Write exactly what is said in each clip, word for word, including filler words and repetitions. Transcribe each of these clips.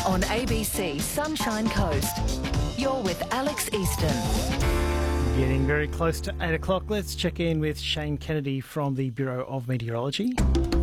on A B C Sunshine Coast. You're with Alex Easton. Getting very close to eight o'clock. Let's check in with Shane Kennedy from the Bureau of Meteorology.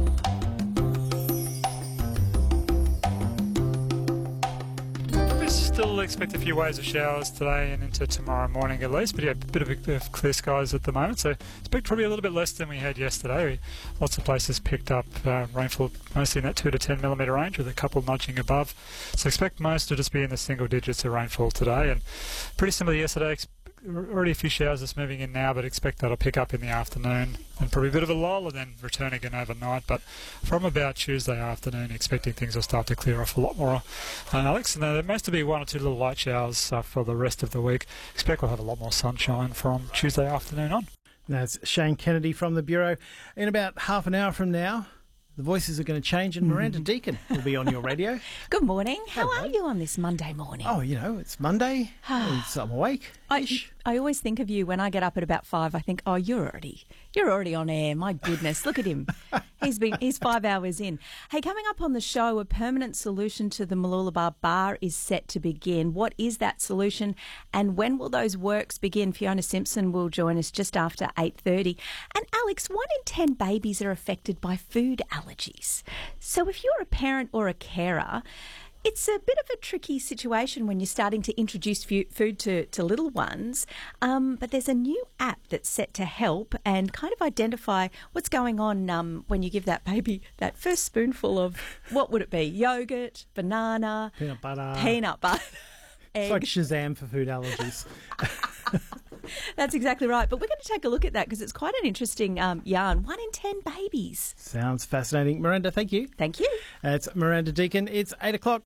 Still expect a few waves of showers today and into tomorrow morning at least, but yeah, a bit of, a, bit of clear skies at the moment, so expect probably a little bit less than we had yesterday. We, lots of places picked up uh, rainfall mostly in that two to ten millimetre range, with a couple nudging above, so expect most to just be in the single digits of rainfall today, and pretty similar to yesterday. Ex- already a few showers that's moving in now, but expect that'll pick up in the afternoon and probably a bit of a lull and then return again overnight. But from about Tuesday afternoon, expecting things will start to clear off a lot more, uh, Alex. And uh, there must be one or two little light showers uh, for the rest of the week. Expect we'll have a lot more sunshine from Tuesday afternoon on. That's Shane Kennedy from the Bureau. In about half an hour from now, the voices are going to change and Miranda Deacon will be on your radio. Good morning. How Hello. are you on this Monday morning? Oh, you know, it's Monday. It's, I'm awake. I, I always think of you when I get up at about five. I think, oh, you're already, you're already on air. My goodness, look at him. He's been, he's five hours in. Hey, coming up on the show, a permanent solution to the Mooloolaba Bar is set to begin. What is that solution, and when will those works begin? Fiona Simpson will join us just after eight thirty. And Alex, one in ten babies are affected by food allergies. So if you're a parent or a carer, it's a bit of a tricky situation when you're starting to introduce food to, to little ones, um, but there's a new app that's set to help and kind of identify what's going on um, when you give that baby that first spoonful of, what would it be, yogurt, banana, Peanut butter. peanut butter, It's egg. like Shazam for food allergies. That's exactly right. But we're going to take a look at that because it's quite an interesting um, yarn. One in ten babies. Sounds fascinating. Miranda, thank you. Thank you. It's Miranda Deacon. It's eight o'clock.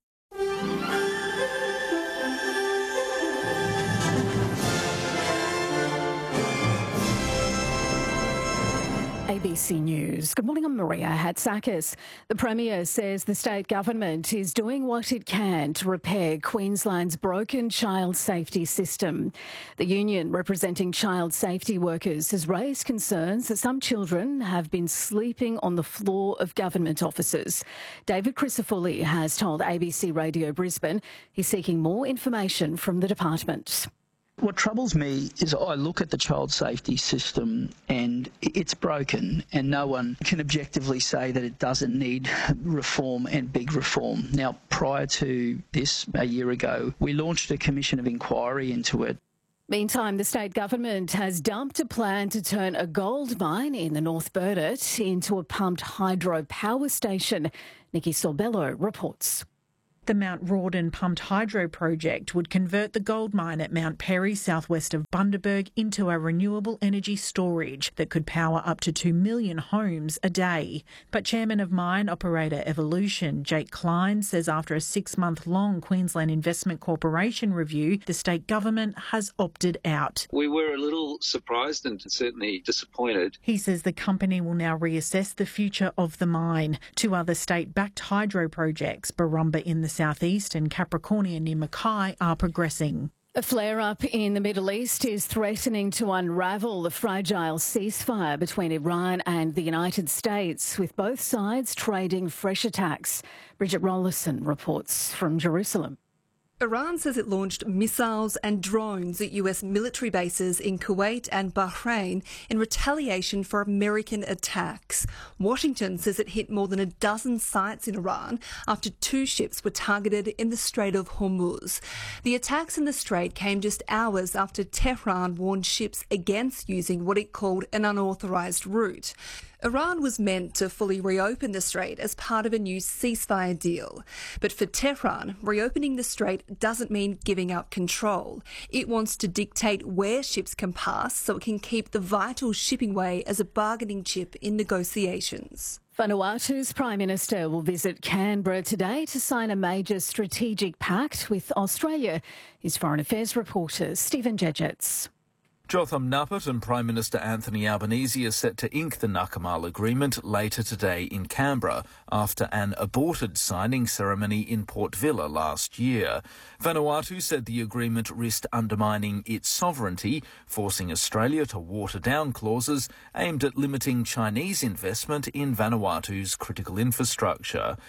A B C News. Good morning, I'm Maria Hatzakis. The Premier says the state government is doing what it can to repair Queensland's broken child safety system. The union representing child safety workers has raised concerns that some children have been sleeping on the floor of government offices. David Crisafulli has told A B C Radio Brisbane he's seeking more information from the department. What troubles me is I look at the child safety system and it's broken, and no one can objectively say that it doesn't need reform and big reform. Now, prior to this, a year ago, we launched a commission of inquiry into it. Meantime, the state government has dumped a plan to turn a gold mine in the North Burnett into a pumped hydro power station. Nikki Sorbello reports. The Mount Rawdon pumped hydro project would convert the gold mine at Mount Perry, southwest of Bundaberg, into a renewable energy storage that could power up to two million homes a day. But Chairman of Mine Operator Evolution, Jake Klein, says after a six-month-long Queensland Investment Corporation review, the state government has opted out. We were a little surprised and certainly disappointed. He says the company will now reassess the future of the mine. Two other state-backed hydro projects, Barumba in the southeast and Capricornia near Mackay, are progressing. A flare-up in the Middle East is threatening to unravel the fragile ceasefire between Iran and the United States, with both sides trading fresh attacks. Bridget Rollison reports from Jerusalem. Iran says it launched missiles and drones at U S military bases in Kuwait and Bahrain in retaliation for American attacks. Washington says it hit more than a dozen sites in Iran after two ships were targeted in the Strait of Hormuz. The attacks in the Strait came just hours after Tehran warned ships against using what it called an unauthorised route. Iran was meant to fully reopen the Strait as part of a new ceasefire deal. But for Tehran, reopening the Strait doesn't mean giving up control. It wants to dictate where ships can pass so it can keep the vital shipping way as a bargaining chip in negotiations. Vanuatu's Prime Minister will visit Canberra today to sign a major strategic pact with Australia. His Foreign Affairs reporter, Stephen Jedgetts. Jotham Nappet and Prime Minister Anthony Albanese are set to ink the Nakamal Agreement later today in Canberra after an aborted signing ceremony in Port Vila last year. Vanuatu said the agreement risked undermining its sovereignty, forcing Australia to water down clauses aimed at limiting Chinese investment in Vanuatu's critical infrastructure.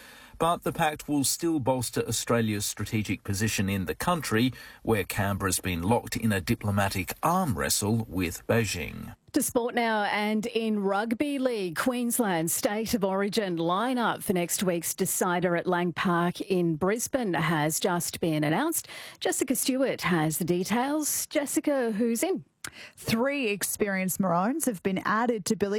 but the pact will still bolster Australia's strategic position in the country, where Canberra's been locked in a diplomatic arm wrestle with Beijing. To sport now, and in Rugby League, Queensland's State of Origin lineup for next week's decider at Lang Park in Brisbane has just been announced. Jessica Stewart has the details. Jessica, who's in? Three experienced Maroons have been added to Billy